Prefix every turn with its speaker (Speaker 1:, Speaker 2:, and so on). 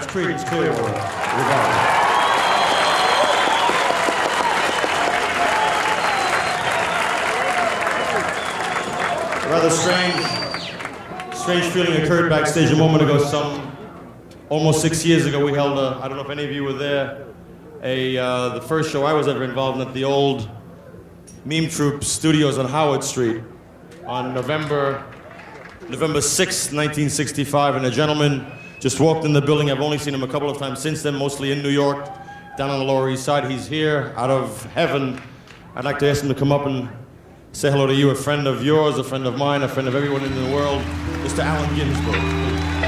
Speaker 1: Creedence Clearwater Revival. A rather strange feeling occurred backstage a moment ago. Almost 6 years ago, we held I don't know if any of you were there, the first show I was ever involved in at the old Meme Troupe Studios on Howard Street on November 6th, 1965, and a gentleman just walked in the building. I've only seen him a couple of times since then, mostly in New York, down on the Lower East Side. He's here, out of heaven. I'd like to ask him to come up and say hello to you, a friend of yours, a friend of mine, a friend of everyone in the world, Mr. Allen Ginsberg.